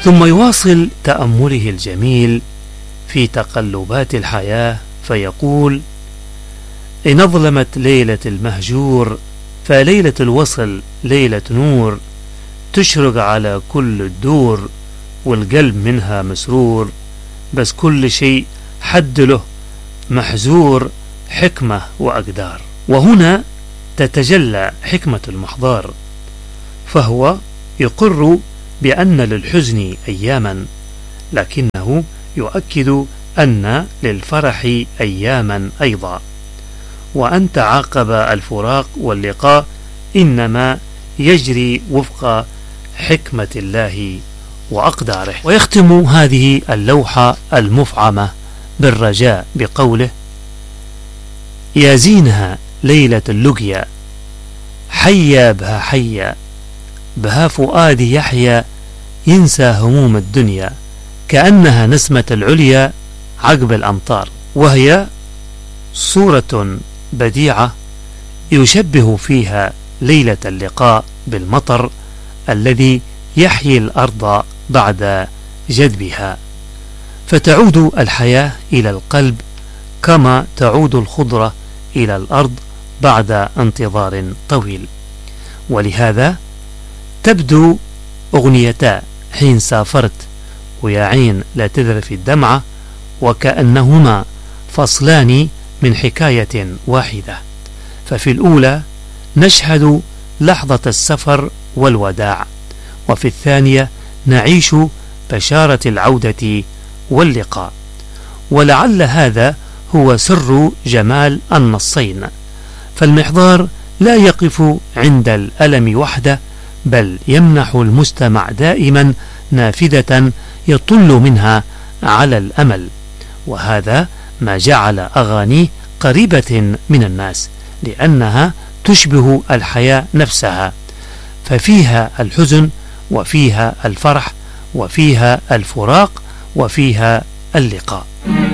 ثم يواصل تأمله الجميل في تقلبات الحياة فيقول: إن أظلمت ليلة المهجور فليلة الوصل ليلة نور، تشرق على كل الدور والقلب منها مسرور، بس كل شيء حد له محزور، حكمة وأقدار. وهنا تتجلى حكمة المحضار، فهو يقر بأن للحزن أياما، لكنه يؤكد أن للفرح أياما أيضا، وأن تعاقب الفراق واللقاء إنما يجري وفق حكمة الله وأقداره. ويختم هذه اللوحة المفعمة بالرجاء بقوله: يا زينها ليلة اللقيا، حيا بها حيا، بها فؤادي يحيا، ينسى هموم الدنيا، كأنها نسمة العليا عقب الأمطار. وهي صورة بديعة يشبه فيها ليلة اللقاء بالمطر الذي يحيي الأرض بعد جذبها، فتعود الحياة إلى القلب كما تعود الخضرة إلى الأرض بعد انتظار طويل. ولهذا تبدو أغنيتا حين سافرت ويا عين لا تذرف الدمعة وكأنهما فصلان من حكاية واحدة، ففي الأولى نشهد لحظة السفر والوداع، وفي الثانية نعيش بشارة العودة واللقاء. ولعل هذا هو سر جمال النصين، فالمحضار لا يقف عند الألم وحده، بل يمنح المستمع دائما نافذة يطل منها على الأمل، وهذا ما جعل أغانيه قريبة من الناس، لأنها تشبه الحياة نفسها، ففيها الحزن وفيها الفرح وفيها الفراق وفيها اللقاء.